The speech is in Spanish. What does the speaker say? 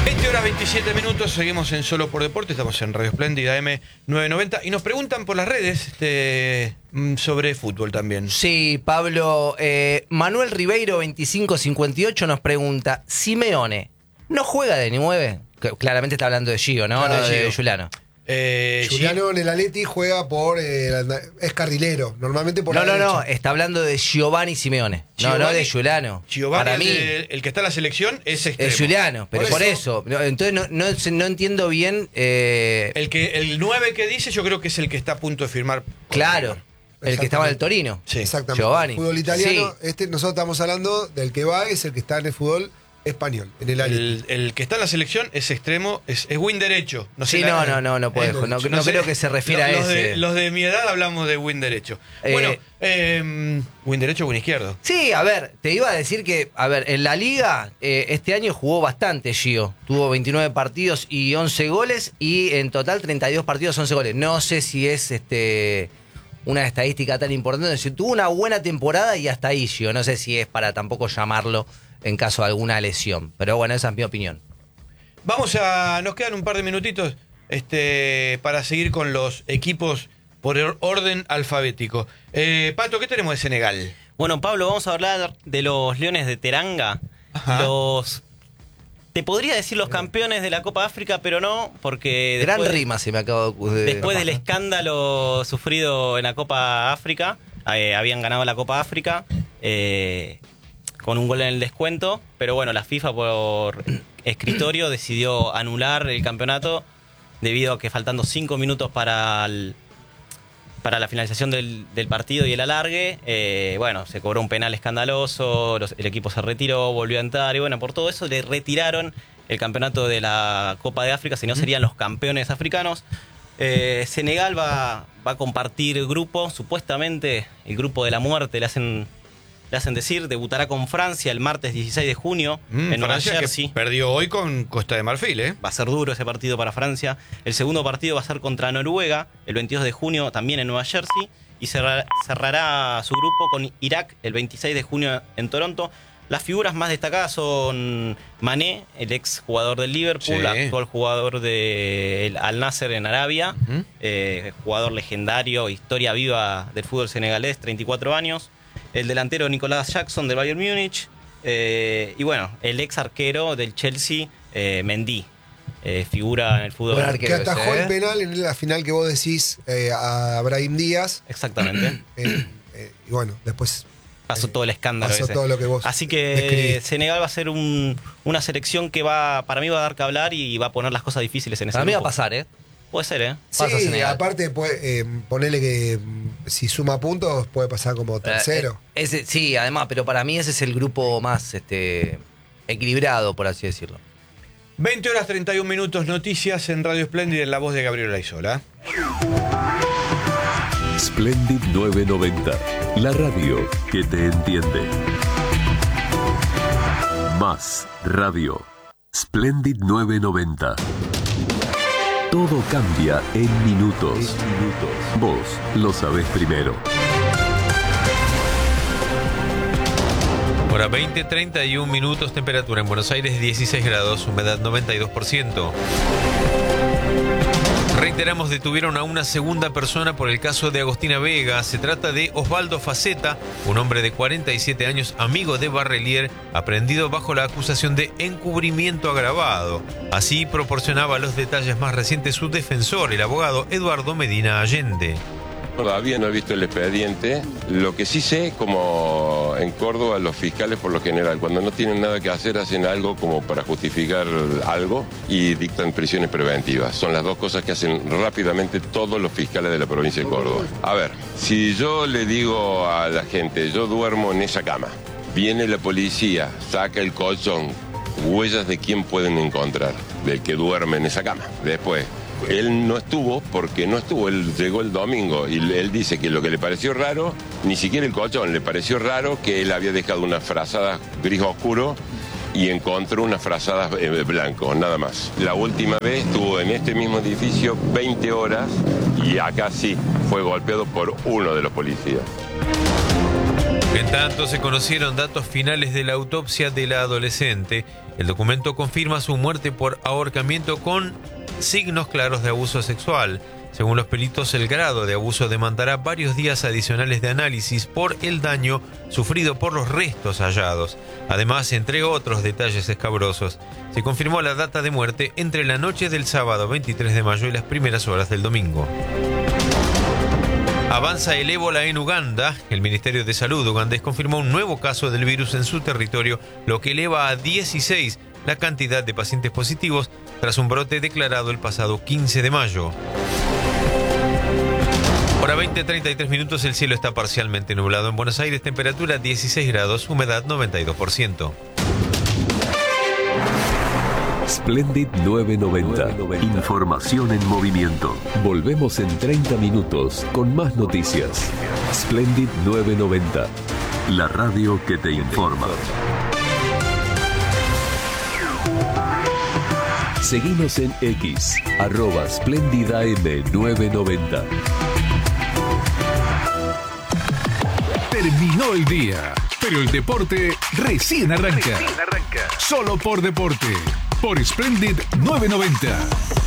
20 horas 27 minutos, seguimos en Solo por Deporte, estamos en Radio Espléndida M990 y nos preguntan por las redes sobre fútbol también. Sí, Pablo, Manuel Ribeiro 2558 nos pregunta, Simeone, ¿no juega de 9? Claramente está hablando de Gio, ¿no? Claro, No de Gio. Giuliano. Giuliano en el Atleti juega por... es carrilero, normalmente por la No, derecha. está hablando de Giovanni Simeone, no de Giuliano. Giovanni, Para mí el que está en la selección, es extremo. es Giuliano, pero por eso. Entonces no entiendo bien... El 9 que dice, yo creo que es el que está a punto de firmar. Claro, el que estaba en el Torino. Sí. Exactamente. Giovanni. El fútbol italiano, Sí. nosotros estamos hablando del que va, es el que está en el fútbol español, en el Atleti. El que está en la selección es extremo, es win derecho. No sé Sí, no puedo. No sé, creo que se refiera a ese. Los de mi edad hablamos de win derecho. Bueno, win derecho o win izquierdo. Sí, a ver, te iba a decir que, en la liga este año jugó bastante Gio. Tuvo 29 partidos y 11 goles y en total 32 partidos, 11 goles. No sé si es una estadística tan importante. Si tuvo una buena temporada y hasta ahí Gio. No sé si es para tampoco llamarlo en caso de alguna lesión. Pero bueno, esa es mi opinión. Nos quedan un par de minutitos para seguir con los equipos por orden alfabético. Pato, ¿qué tenemos de Senegal? Bueno, Pablo, vamos a hablar de los Leones de Teranga. Ajá. Te podría decir los campeones de la Copa África, pero no, porque Gran rima se me acaba de... después del escándalo sufrido en la Copa África, habían ganado la Copa África con un gol en el descuento, pero bueno, la FIFA por escritorio decidió anular el campeonato debido a que faltando 5 minutos para la finalización del partido y el alargue, se cobró un penal escandaloso, el equipo se retiró, volvió a entrar y bueno, por todo eso le retiraron el campeonato de la Copa de África, si no serían los campeones africanos. Senegal va a compartir grupo, supuestamente el grupo de la muerte, le hacen decir, debutará con Francia el martes 16 de junio en Nueva Francia, Jersey. que perdió hoy con Costa de Marfil, Va a ser duro ese partido para Francia. El segundo partido va a ser contra Noruega, el 22 de junio también en Nueva Jersey. Y cerrará su grupo con Irak el 26 de junio en Toronto. Las figuras más destacadas son Mané, el ex jugador del Liverpool, Sí. actual jugador del Al Nasser en Arabia, jugador legendario, historia viva del fútbol senegalés, 34 años. El delantero Nicolás Jackson del Bayern Múnich. Y bueno, el ex arquero del Chelsea, Mendy. Figura en el fútbol. Buen arquero. Que atajó el penal en la final que vos decís a Brahim Díaz. Exactamente. Y bueno, después Pasó todo el escándalo pasó ese. todo lo que vos Así que describiste. Senegal va a ser una selección que para mí va a dar que hablar y va a poner las cosas difíciles en ese Para mí va a grupo. pasar, Puede ser, ¿eh? Pasa Sí, Senegal. aparte ponele que si suma puntos puede pasar como tercero. Sí, además, pero para mí ese es el grupo más equilibrado, por así decirlo. 20 horas 31 minutos, noticias en Radio Espléndida en la voz de Gabriela Isola. Splendid 990, la radio que te entiende. Más radio. Splendid 990. Todo cambia en minutos. Vos lo sabés primero. Hora 20, 31 minutos, temperatura en Buenos Aires 16 grados, humedad 92%. Reiteramos, detuvieron a una segunda persona por el caso de Agostina Vega. Se trata de Osvaldo Faceta, un hombre de 47 años, amigo de Barrelier, aprehendido bajo la acusación de encubrimiento agravado. Así proporcionaba los detalles más recientes su defensor, el abogado Eduardo Medina Allende. Todavía no he visto el expediente. Lo que sí sé, como en Córdoba, los fiscales por lo general, cuando no tienen nada que hacer, hacen algo como para justificar algo y dictan prisiones preventivas. Son las dos cosas que hacen rápidamente todos los fiscales de la provincia de Córdoba. A ver, si yo le digo a la gente, yo duermo en esa cama, viene la policía, saca el colchón, huellas de quién pueden encontrar, del que duerme en esa cama. Después, él no estuvo porque no estuvo, él llegó el domingo y él dice que lo que le pareció raro, ni siquiera el colchón, le pareció raro que él había dejado unas frazadas gris oscuro y encontró unas frazadas blanco, nada más. La última vez estuvo en este mismo edificio 20 horas y acá sí fue golpeado por uno de los policías. En tanto, se conocieron datos finales de la autopsia de la adolescente. El documento confirma su muerte por ahorcamiento con signos claros de abuso sexual. Según los peritos, el grado de abuso demandará varios días adicionales de análisis por el daño sufrido por los restos hallados. Además, entre otros detalles escabrosos, se confirmó la data de muerte entre la noche del sábado 23 de mayo y las primeras horas del domingo. Avanza el ébola en Uganda. El Ministerio de Salud ugandés confirmó un nuevo caso del virus en su territorio, lo que eleva a 16 la cantidad de pacientes positivos tras un brote declarado el pasado 15 de mayo. Hora 20:33 minutos, el cielo está parcialmente nublado en Buenos Aires, temperatura 16 grados, humedad 92%. Splendid 990. Información en movimiento. Volvemos en 30 minutos con más noticias. Splendid 990. La radio que te informa. Seguinos en X, @SplendidAM990. Terminó el día, pero el deporte recién arranca. Solo por deporte, por Splendid 990.